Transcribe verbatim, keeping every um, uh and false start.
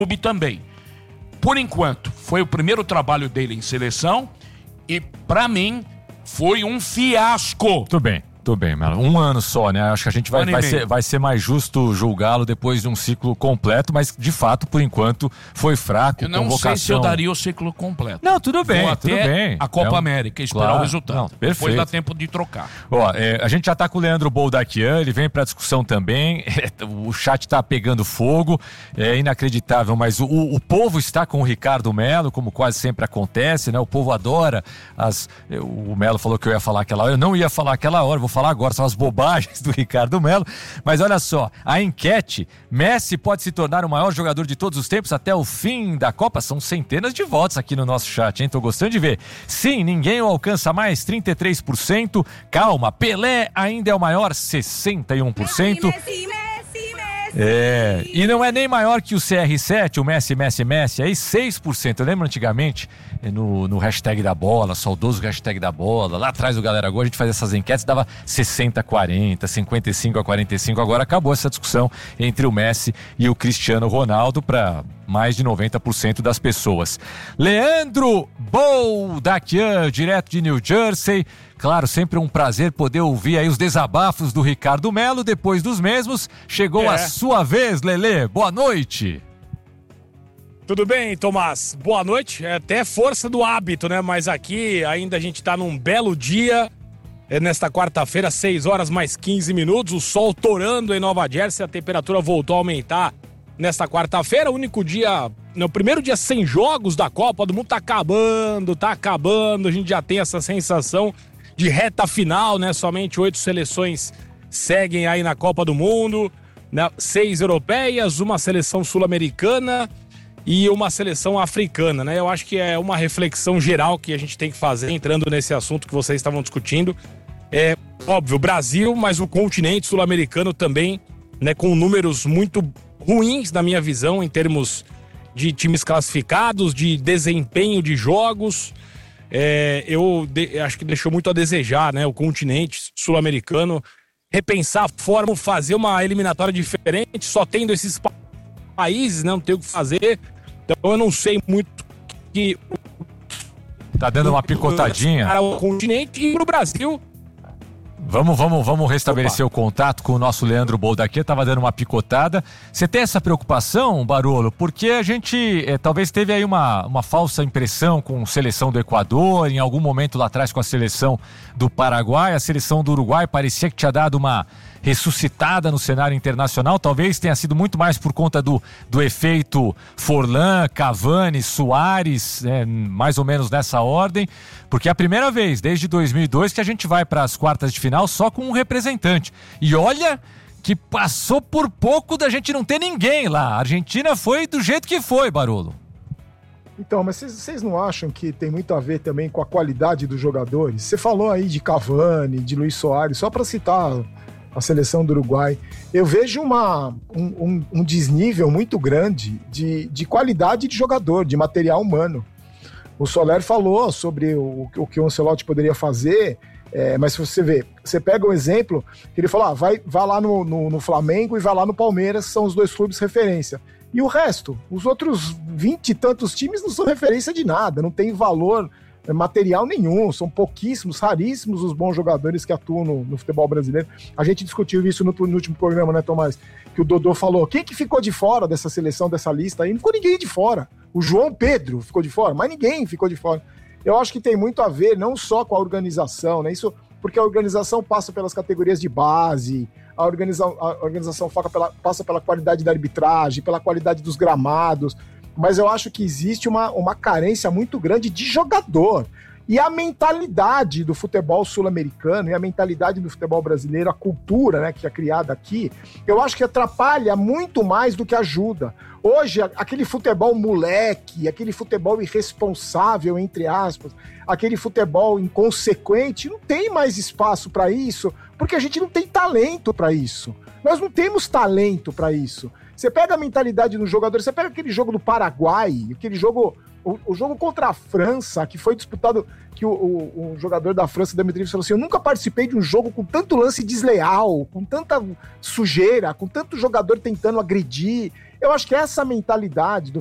clube também. Por enquanto, foi o primeiro trabalho dele em seleção e, pra mim, foi um fiasco. Tudo bem. Tudo bem, Melo. Um ano só, né? Acho que a gente vai, vai, ser, vai ser mais justo julgá-lo depois de um ciclo completo, mas de fato, por enquanto, foi fraco. Eu não convocação... sei se eu daria o ciclo completo. Não, tudo bem, Vou tudo até bem. A Copa é um... América, esperar claro. o resultado. Não, perfeito. Depois dá tempo de trocar. Ó, é, a gente já tá com o Leandro Boldaquian, ele vem pra discussão também. O chat tá pegando fogo, é inacreditável, mas o, o povo está com o Ricardo Melo, como quase sempre acontece, né? O povo adora as... O Melo falou que eu ia falar aquela hora, eu não ia falar aquela hora, vou falar agora, são as bobagens do Ricardo Melo, mas olha só, a enquete, Messi pode se tornar o maior jogador de todos os tempos até o fim da Copa? São centenas de votos aqui no nosso chat, hein? Tô gostando de ver. Sim, ninguém o alcança mais, trinta e três por cento. Calma, Pelé ainda é o maior, sessenta e um por cento. Messi, Messi, Messi. É, e não é nem maior que o C R sete, o Messi, Messi, Messi, aí seis por cento. Eu lembro antigamente, no, no hashtag da bola, saudoso hashtag da bola, lá atrás do Galera Gol, a gente fazia essas enquetes, dava sessenta a quarenta, cinquenta e cinco a quarenta e cinco, agora acabou essa discussão entre o Messi e o Cristiano Ronaldo para mais de noventa por cento das pessoas. Leandro Boldaquian, direto de New Jersey. Claro, sempre um prazer poder ouvir aí os desabafos do Ricardo Melo. Depois dos mesmos, chegou É. a sua vez, Lelê. Boa noite. Tudo bem, Tomás? Boa noite. É até força do hábito, né? Mas aqui ainda a gente tá num belo dia. É nesta quarta-feira, seis horas mais quinze minutos. O sol torando em Nova Jersey. A temperatura voltou a aumentar nesta quarta-feira. O único dia, no primeiro dia sem jogos da Copa do Mundo, tá acabando, tá acabando. A gente já tem essa sensação de reta final, né? Somente oito seleções seguem aí na Copa do Mundo, né? Seis europeias, uma seleção sul-americana e uma seleção africana, né? Eu acho que é uma reflexão geral que a gente tem que fazer, entrando nesse assunto que vocês estavam discutindo. É óbvio, o Brasil, mas o continente sul-americano também, né? Com números muito ruins, na minha visão, em termos de times classificados, de desempenho de jogos. É, eu de, acho que deixou muito a desejar, né? O continente sul-americano, repensar a forma, fazer uma eliminatória diferente, só tendo esses pa- países, né? Não tem o que fazer. Então eu não sei muito que... Tá dando uma picotadinha. Para o continente e para o Brasil... Vamos, vamos, vamos restabelecer Opa. o contato com o nosso Leandro Boldaquian, tava dando uma picotada. Você tem essa preocupação, Barolo? Porque a gente é, talvez teve aí uma, uma falsa impressão com a seleção do Equador, em algum momento lá atrás com a seleção do Paraguai, a seleção do Uruguai parecia que tinha dado uma ressuscitada no cenário internacional, talvez tenha sido muito mais por conta do, do efeito Forlan, Cavani, Suárez, né, mais ou menos nessa ordem, porque é a primeira vez desde dois mil e dois que a gente vai para as quartas de final só com um representante. E olha que passou por pouco da gente não ter ninguém lá. A Argentina foi do jeito que foi, Barolo. Então, mas vocês não acham que tem muito a ver também com a qualidade dos jogadores? Você falou aí de Cavani, de Luis Soares, só para citar a seleção do Uruguai. Eu vejo uma, um, um, um desnível muito grande de, de qualidade de jogador, de material humano. O Soler falou sobre o, o que o Ancelotti poderia fazer, é, mas se você vê, você pega um exemplo, que ele falou, ah, vai, vai lá no, no, no Flamengo e vai lá no Palmeiras, são os dois clubes referência. E o resto, os outros vinte e tantos times não são referência de nada, não tem valor material nenhum, são pouquíssimos, raríssimos os bons jogadores que atuam no, no futebol brasileiro. A gente discutiu isso no, no último programa, né, Tomás? Que o Dodô falou, quem que ficou de fora dessa seleção, dessa lista aí? Não ficou ninguém de fora. O João Pedro ficou de fora, mas ninguém ficou de fora. Eu acho que tem muito a ver, não só com a organização, né? Isso porque a organização passa pelas categorias de base, a, organiza, a organização pela, passa pela qualidade da arbitragem, pela qualidade dos gramados, mas eu acho que existe uma, uma carência muito grande de jogador. E a mentalidade do futebol sul-americano e a mentalidade do futebol brasileiro, a cultura, né, que é criada aqui, eu acho que atrapalha muito mais do que ajuda. Hoje, aquele futebol moleque, aquele futebol irresponsável, entre aspas, aquele futebol inconsequente, não tem mais espaço para isso, porque a gente não tem talento para isso. Nós não temos talento para isso. Você pega a mentalidade do jogador, você pega aquele jogo do Paraguai, aquele jogo O, o jogo contra a França, que foi disputado, que o, o, o jogador da França, Demetrius, falou assim, eu nunca participei de um jogo com tanto lance desleal, com tanta sujeira, com tanto jogador tentando agredir. Eu acho que essa mentalidade do